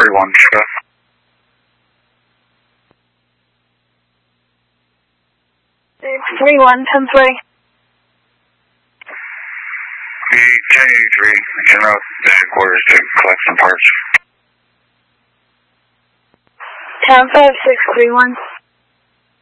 1031, Chicago. It's 3110-3. The 1083, en route to headquarters to collect some parts. 105631.